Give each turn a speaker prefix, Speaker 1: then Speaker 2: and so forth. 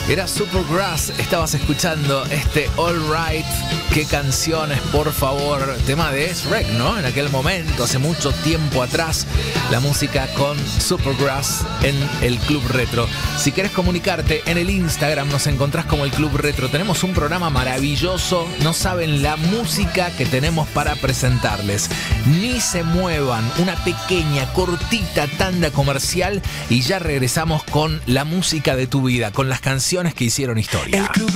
Speaker 1: Era Supergrass, estabas escuchando este All Right. Qué canciones, por favor. Tema de S-Rec, ¿no? En aquel momento, hace mucho tiempo atrás, la música con Supergrass en el Club Retro. Si querés comunicarte, en el Instagram nos encontrás como el Club Retro. Tenemos un programa maravilloso. No saben la música que tenemos para presentarles. Ni se muevan. Una pequeña, cortita tanda comercial y ya regresamos con la música de tu vida, con las canciones que hicieron historia.